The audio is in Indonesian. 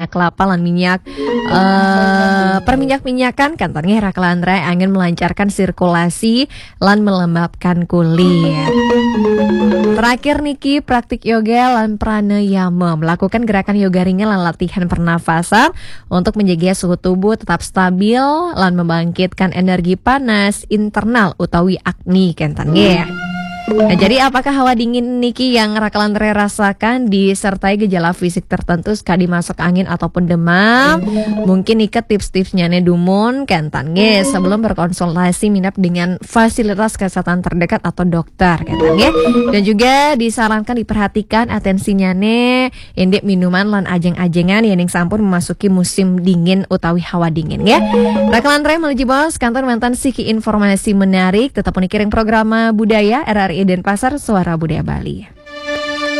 minyak kelapa lan minyak perminyak-minyakan kantornya era kelantre angin melancarkan sirkulasi lan melembabkan kulit. Terakhir niki praktik yoga lan pranayama, melakukan gerakan yoga ringan lan latihan pernafasan untuk menjaga suhu tubuh tetap stabil lan membangkitkan energi panas internal utawi agni kentan nggih. Nah, jadi apakah hawa dingin niki yang rakalantre rasakan disertai gejala fisik tertentu sekali masuk angin ataupun demam? Mungkin ikat tips-tipsnya nih dumun kentan nge sebelum berkonsultasi minap dengan fasilitas kesehatan terdekat atau dokter kentan nge. Dan juga disarankan diperhatikan atensinya nih indek minuman lan ajeng-ajengan yang sampun memasuki musim dingin utawi hawa dingin ya. Rakalantre menuju bos kantor mantan siki informasi menarik tetap menikiring program budaya RRI Denpasar Suara Budaya Bali.